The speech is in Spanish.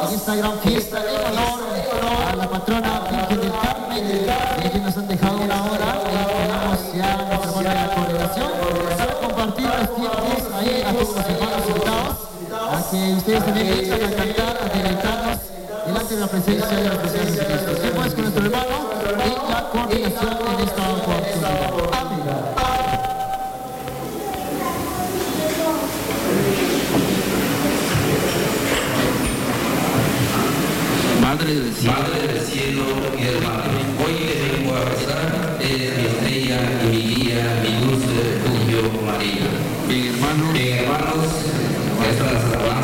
esta gran fiesta en honor a la patrona Virgen del Carmen, que nos han dejado una hora y tenemos ya a nuestra hermana de la congregación para compartir los tiempos ahí a todos los hermanos invitados, a que ustedes también vengan a cantar, a deleitarnos delante de la presencia de los presentes de Cristo. Estemos con nuestro hermano y la coordinación en esta oportunidad. Amén. Madre del cielo y del mar, hoy te vengo a rezar, eres mi estrella y mi guía, mi luz, refugio, María. Bien, hermanos, estas